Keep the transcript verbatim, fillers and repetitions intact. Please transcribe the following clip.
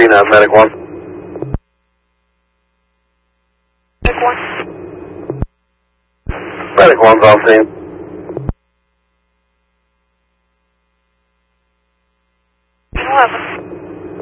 scene, uh, Medic one. Medic one. Medic one's on scene. eleven.